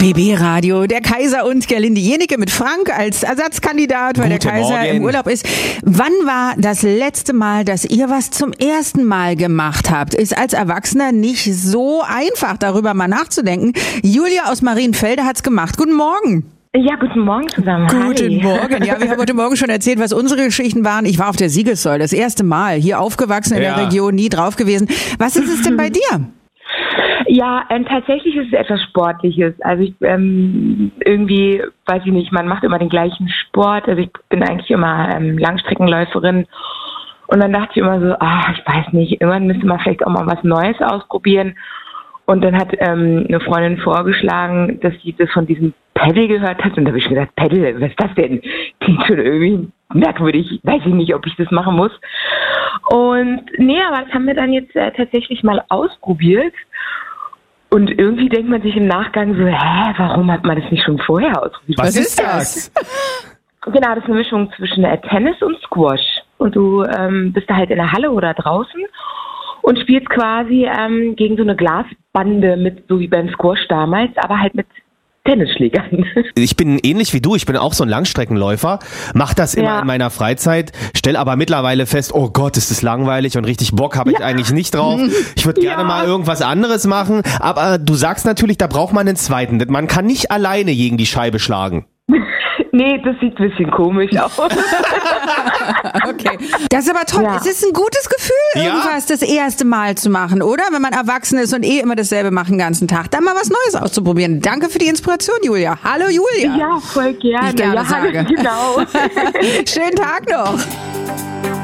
BB Radio, der Kaiser und Gerlinde Jenike mit Frank als Ersatzkandidat, weil Guten der Kaiser Morgen. im Urlaub ist. Wann war das letzte Mal, dass ihr was zum ersten Mal gemacht habt? Ist als Erwachsener nicht so einfach, darüber mal nachzudenken. Julia aus Marienfelde hat's gemacht. Guten Morgen. Ja, guten Morgen zusammen. Guten Hi. Morgen. Ja, wir haben heute Morgen schon erzählt, was unsere Geschichten waren. Ich war auf der Siegessäule, das erste Mal. Hier aufgewachsen in der Region, nie drauf gewesen. Was ist es denn bei dir? Ja, tatsächlich ist es etwas Sportliches. Also ich irgendwie, weiß ich nicht, man macht immer den gleichen Sport. Also ich bin eigentlich immer Langstreckenläuferin. Und dann dachte ich immer so, ich weiß nicht, irgendwann müsste man vielleicht auch mal was Neues ausprobieren. Und dann hat eine Freundin vorgeschlagen, dass sie das von diesem Paddle gehört hat. Und da habe ich mir gedacht, Paddle, was ist das denn? Klingt schon irgendwie merkwürdig. Weiß ich nicht, ob ich das machen muss. Und nee, aber das haben wir dann jetzt tatsächlich mal ausprobiert. Und irgendwie denkt man sich im Nachgang so, warum hat man das nicht schon vorher ausprobiert? Was ist das? Genau, das ist eine Mischung zwischen Tennis und Squash. Und du bist da halt in der Halle oder draußen und spielst quasi gegen so eine Glasbande mit, so wie beim Squash damals, aber halt mit Tennisschlägern. Ich bin ähnlich wie du, ich bin auch so ein Langstreckenläufer, mache das immer in meiner Freizeit, stell aber mittlerweile fest, oh Gott, ist das langweilig und richtig Bock habe ich eigentlich nicht drauf. Ich würde gerne mal irgendwas anderes machen, aber du sagst natürlich, da braucht man einen zweiten. Man kann nicht alleine gegen die Scheibe schlagen. Nee, das sieht ein bisschen komisch aus. Okay. Das ist aber toll. Ja. Es ist ein gutes Gefühl, irgendwas das erste Mal zu machen, oder? Wenn man erwachsen ist und immer dasselbe macht den ganzen Tag. Dann mal was Neues auszuprobieren. Danke für die Inspiration, Julia. Hallo, Julia. Ja, voll gerne. Wie ich gerne ja, sage. Genau. Schönen Tag noch.